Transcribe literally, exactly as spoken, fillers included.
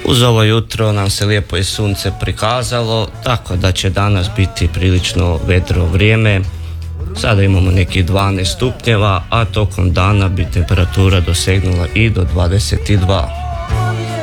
Uz ovo jutro nam se lijepo i sunce prikazalo, tako da će danas biti prilično vedro vrijeme. Sada imamo nekih dvanaest stupnjeva, a tokom dana bi temperatura dosegnula i do dvadeset dva.